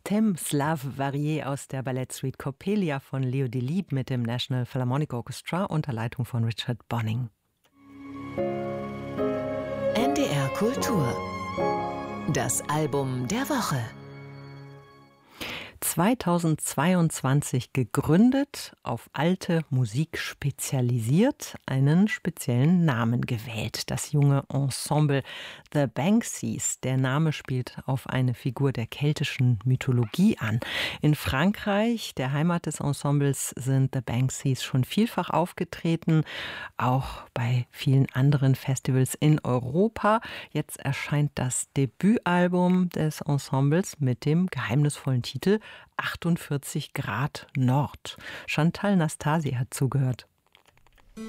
Thème Slave Varié aus der Ballettsuite Coppelia von Leo Delibes mit dem National Philharmonic Orchestra unter Leitung von Richard Bonning. NDR Kultur. Das Album der Woche. 2022 gegründet, auf alte Musik spezialisiert, einen speziellen Namen gewählt. Das junge Ensemble The Banksies. Der Name spielt auf eine Figur der keltischen Mythologie an. In Frankreich, der Heimat des Ensembles, sind The Banksies schon vielfach aufgetreten, auch bei vielen anderen Festivals in Europa. Jetzt erscheint das Debütalbum des Ensembles mit dem geheimnisvollen Titel 48 Grad Nord. Chantal Nastasi hat zugehört.